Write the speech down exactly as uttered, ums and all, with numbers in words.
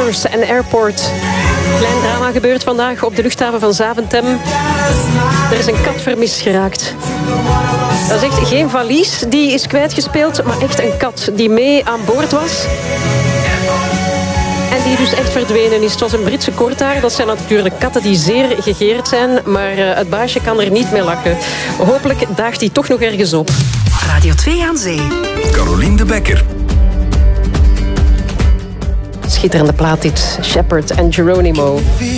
Towers en Airport. Klein drama gebeurt vandaag op de luchthaven van Zaventem. Er is een kat vermist geraakt. Dat is echt geen valies die is kwijtgespeeld, maar echt een kat die mee aan boord was. En die dus echt verdwenen is. Het was een Britse korthaar. Dat zijn natuurlijk katten die zeer gegeerd zijn. Maar uh, het baasje kan er niet mee lachen. Hopelijk daagt hij toch nog ergens op. Radio twee aan Zee. Carolien de Bekker. Schitterende plaat dit. Shepherd en Geronimo.